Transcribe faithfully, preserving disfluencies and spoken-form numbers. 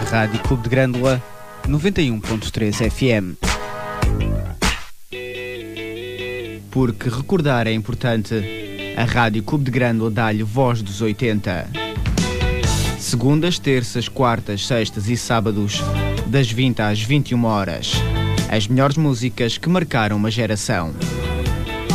Rádio Clube de Grândola, noventa e um ponto três F M. Porque recordar é importante, a Rádio Clube de Grândola dá-lhe voz dos oitenta. Segundas, terças, quartas, sextas e sábados, das vinte às vinte e uma horas. As melhores músicas que marcaram uma geração.